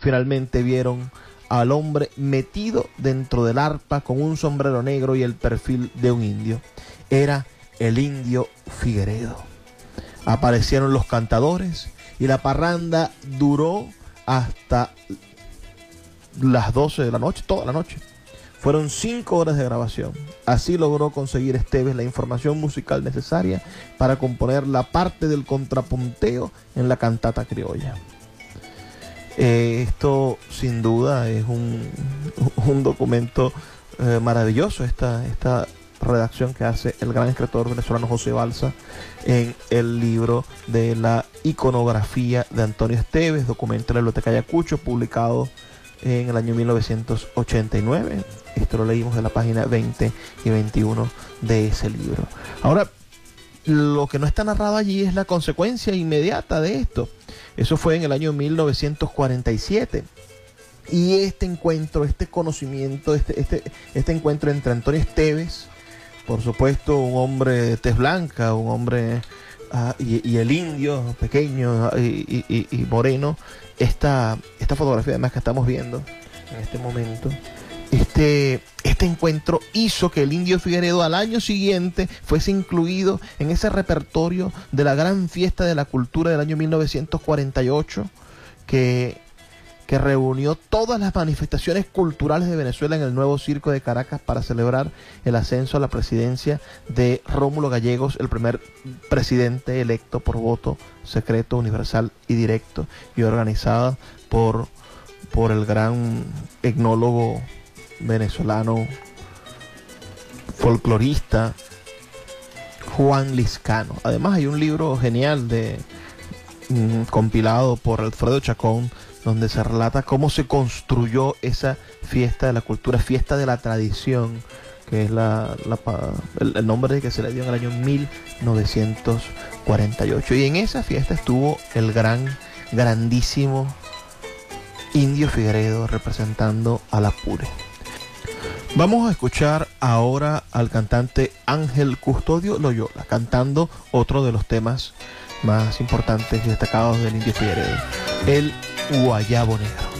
finalmente vieron al hombre metido dentro del arpa con un sombrero negro y el perfil de un indio. Era el Indio Figueredo. Aparecieron los cantadores y la parranda duró hasta las 12 de la noche, toda la noche. Fueron 5 horas de grabación. Así logró conseguir Esteves la información musical necesaria para componer la parte del contrapunteo en la cantata criolla. Esto sin duda es un documento maravilloso, esta redacción que hace el gran escritor venezolano José Balsa en el libro de la iconografía de Antonio Esteves, documento de la Biblioteca Ayacucho, publicado en el año 1989. Esto lo leímos de la página 20 y 21 de ese libro. Ahora, lo que no está narrado allí es la consecuencia inmediata de esto. Eso fue en el año 1947. Y este encuentro, este conocimiento, este encuentro entre Antonio Esteves, por supuesto un hombre de tez blanca, un hombre y el indio pequeño y moreno, esta fotografía además que estamos viendo en este momento, este encuentro hizo que el Indio Figueredo al año siguiente fuese incluido en ese repertorio de la gran fiesta de la cultura del año 1948 que reunió todas las manifestaciones culturales de Venezuela en el nuevo Circo de Caracas para celebrar el ascenso a la presidencia de Rómulo Gallegos, el primer presidente electo por voto secreto, universal y directo, y organizada por el gran etnólogo venezolano, folclorista Juan Liscano. Además hay un libro genial compilado por Alfredo Chacón, donde se relata cómo se construyó esa fiesta de la cultura, fiesta de la tradición, que es el nombre que se le dio en el año 1948. Y en esa fiesta estuvo el grandísimo Indio Figueredo representando a la Apure. Vamos a escuchar ahora al cantante Ángel Custodio Loyola cantando otro de los temas más importantes y destacados del Indio Figueredo, el Guayabo Negro.